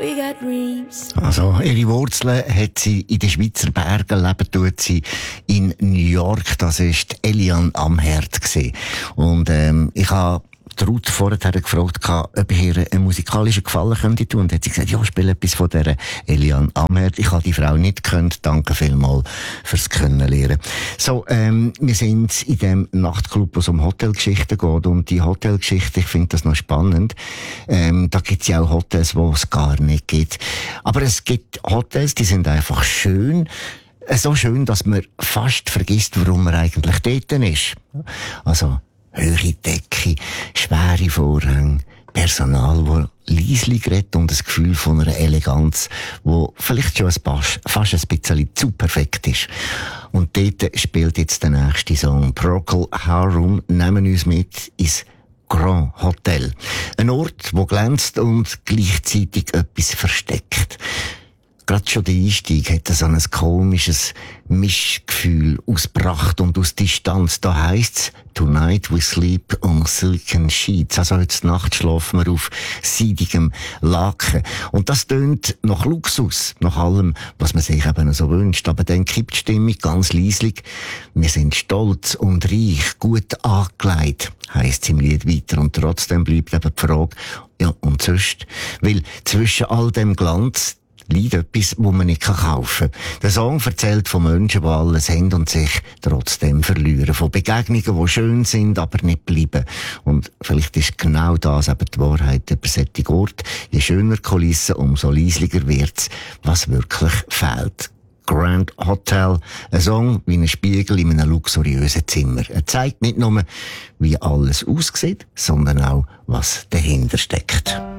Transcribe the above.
We got dreams. Also, ihre Wurzeln hat sie in den Schweizer Bergen, leben tut sie in New York. Das ist Eliane Amherd gewesen. Und, ich habe Ruth vorher gefragt, ob ich ihr einen musikalischen Gefallen könnte tun. Und hat sie gesagt, ja, spiel etwas von dieser Eliane Amherd. Ich habe die Frau nicht gekannt. Danke vielmals fürs Kennenlernen. So, wir sind in dem Nachtclub, wo es um Hotelgeschichten geht. Und die Hotelgeschichte, ich finde das noch spannend. Da gibt es ja auch Hotels, wo es gar nicht gibt. Aber es gibt Hotels, die sind einfach schön. So schön, dass man fast vergisst, warum man eigentlich dort ist. Also, hohe Decke, schwere Vorhänge, Personal, das leislich redet und ein Gefühl von einer Eleganz, wo vielleicht schon fast ein bisschen zu perfekt ist. Und dort spielt jetzt der nächste Song. Procol Harum nehmen uns mit ins Grand Hotel. Ein Ort, wo glänzt und gleichzeitig etwas versteckt. Gerade schon der Einstieg hat so ein komisches Mischgefühl aus Pracht und aus Distanz. Da heisst's, tonight we sleep on silken sheets. Also heute Nacht schlafen wir auf seidigem Laken. Und das tönt nach Luxus, nach allem, was man sich eben so wünscht. Aber dann kippt die Stimmung ganz leislich. Wir sind stolz und reich, gut angelegt, heisst's im Lied weiter. Und trotzdem bleibt eben die Frage, ja, und sonst? Weil zwischen all dem Glanz liegt etwas, wo man nicht kaufen kann. Der Song erzählt von Menschen, die alles haben und sich trotzdem verlieren. Von Begegnungen, die schön sind, aber nicht bleiben. Und vielleicht ist genau das eben die Wahrheit über solche Orte. Je schöner Kulissen, umso leislicher wird's, was wirklich fehlt. Grand Hotel, ein Song wie ein Spiegel in einem luxuriösen Zimmer. Er zeigt nicht nur, wie alles aussieht, sondern auch, was dahinter steckt.